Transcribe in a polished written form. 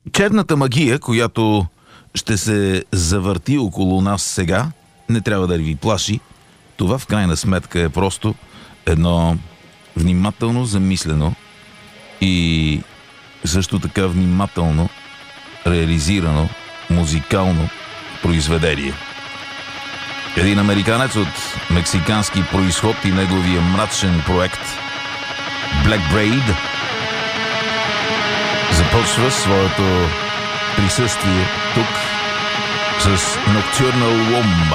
Черната магия, която ще се завърти около нас сега, не трябва да ви плаши. Това в крайна сметка е просто едно внимателно замислено и също така внимателно реализирано музикално произведение. Един американец от мексикански произход и неговия мрачен проект Black Braid започва своето присъствие тук с Nocturnal Womb.